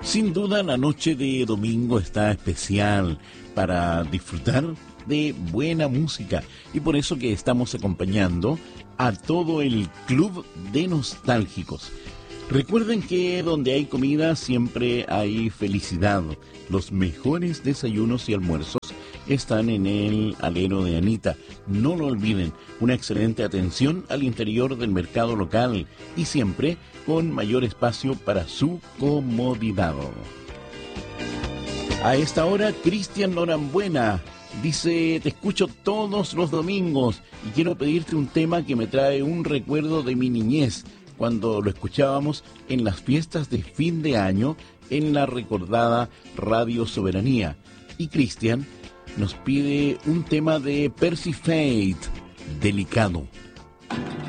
Sin duda la noche de domingo está especial para disfrutar de buena música y por eso que estamos acompañando a todo el Club de Nostálgicos. Recuerden que donde hay comida siempre hay felicidad. Los mejores desayunos y almuerzos están en el alero de Anita. No lo olviden, una excelente atención al interior del mercado local y siempre con mayor espacio para su comodidad. A esta hora, Cristian Norambuena dice: te escucho todos los domingos y quiero pedirte un tema que me trae un recuerdo de mi niñez, cuando lo escuchábamos en las fiestas de fin de año en la recordada Radio Soberanía. Y Cristian nos pide un tema de Percy Fate, Delicado.